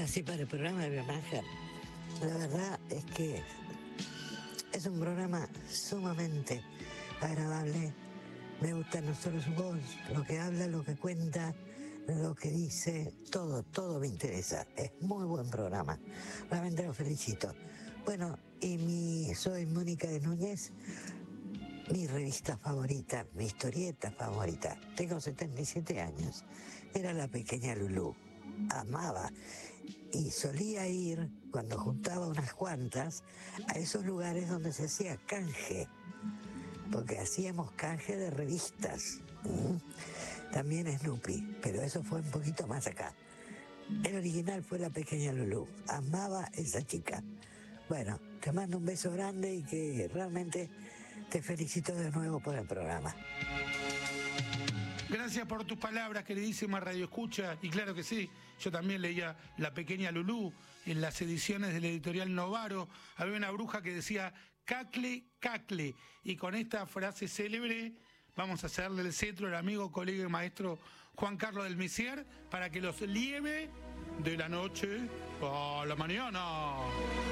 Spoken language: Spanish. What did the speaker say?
así para el programa de Bionángel. La verdad es que es un programa sumamente agradable. Me gusta no solo su voz, lo que habla, lo que cuenta, lo que dice, todo me interesa. Es muy buen programa. Realmente lo felicito. Bueno, soy Mónica de Núñez. Mi revista favorita, mi historieta favorita. Tengo 77 años. Era La Pequeña Lulú. Amaba. Y solía ir, cuando juntaba unas cuantas, a esos lugares donde se hacía canje. Porque hacíamos canje de revistas. También Snoopy, pero eso fue un poquito más acá. El original fue La Pequeña Lulú. Amaba esa chica. Bueno, te mando un beso grande y que realmente te felicito de nuevo por el programa. Gracias por tus palabras, queridísima Radio Escucha. Y claro que sí, yo también leía La Pequeña Lulú en las ediciones de la editorial Novaro. Había una bruja que decía cacle, cacle. Y con esta frase célebre vamos a hacerle el cetro al amigo, colega y maestro Juan Carlos del Misier para que los lleve de la noche a la mañana.